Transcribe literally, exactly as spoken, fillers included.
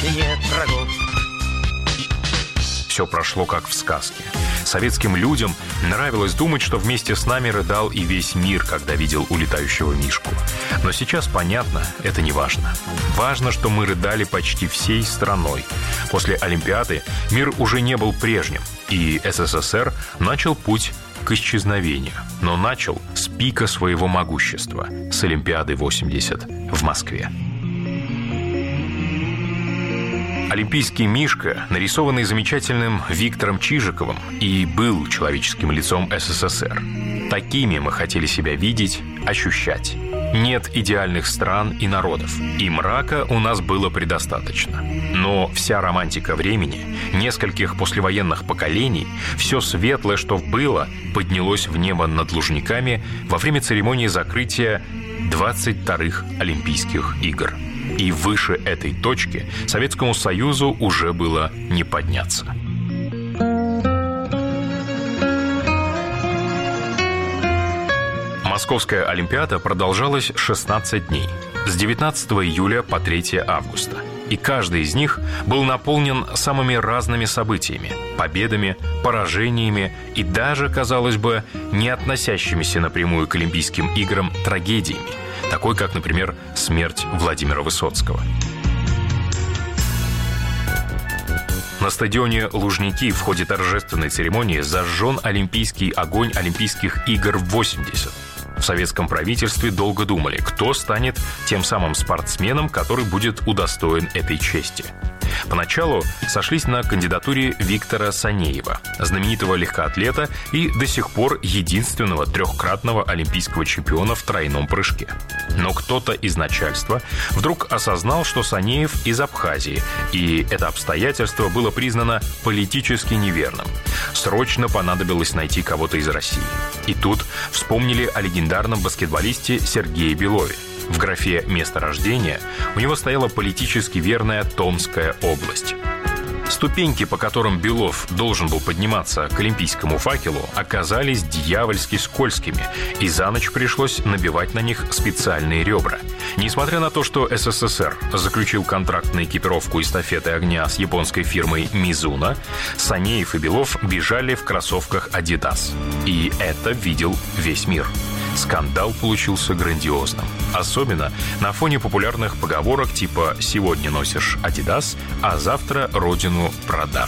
и нет врагов. Все прошло как в сказке. Советским людям нравилось думать, что вместе с нами рыдал и весь мир, когда видел улетающего Мишку. Но сейчас, понятно, это не важно. Важно, что мы рыдали почти всей страной. После Олимпиады мир уже не был прежним, и СССР начал путь к исчезновению. Но начал с пика своего могущества, с Олимпиады восемьдесят в Москве. Олимпийский Мишка, нарисованный замечательным Виктором Чижиковым, и был человеческим лицом СССР. Такими мы хотели себя видеть, ощущать. Нет идеальных стран и народов, и мрака у нас было предостаточно. Но вся романтика времени, нескольких послевоенных поколений, все светлое, что было, поднялось в небо над Лужниками во время церемонии закрытия двадцать вторых Олимпийских игр. И выше этой точки Советскому Союзу уже было не подняться. Московская Олимпиада продолжалась шестнадцать дней, с девятнадцатого июля по третьего августа. И каждый из них был наполнен самыми разными событиями, победами, поражениями и даже, казалось бы, не относящимися напрямую к Олимпийским играм трагедиями, такой как, например, смерть Владимира Высоцкого. На стадионе Лужники в ходе торжественной церемонии зажжен олимпийский огонь Олимпийских игр восемьдесят. В советском правительстве долго думали, кто станет тем самым спортсменом, который будет удостоен этой чести. Поначалу сошлись на кандидатуре Виктора Санеева, знаменитого легкоатлета и до сих пор единственного трехкратного олимпийского чемпиона в тройном прыжке. Но кто-то из начальства вдруг осознал, что Санеев из Абхазии, и это обстоятельство было признано политически неверным. Срочно понадобилось найти кого-то из России. И тут вспомнили о легендарном баскетболисте Сергее Белове. В графе «Место рождения» у него стояла политически верная Томская область. Ступеньки, по которым Белов должен был подниматься к олимпийскому факелу, оказались дьявольски скользкими, и за ночь пришлось набивать на них специальные ребра. Несмотря на то, что СССР заключил контракт на экипировку эстафеты огня с японской фирмой «Мизуна», Санеев и Белов бежали в кроссовках «Адидас». И это видел весь мир. Скандал получился грандиозным. Особенно на фоне популярных поговорок типа «сегодня носишь Адидас, а завтра родину продашь».